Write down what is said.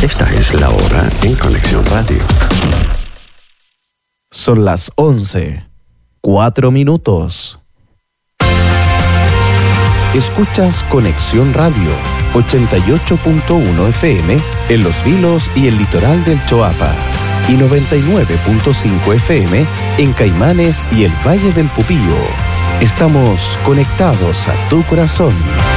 Esta es la hora en Conexión Radio. Son las 11:04. Escuchas Conexión Radio, 88.1 FM en Los Vilos y el litoral del Choapa, y 99.5 FM en Caimanes y el Valle del Pupío. Estamos conectados a tu corazón.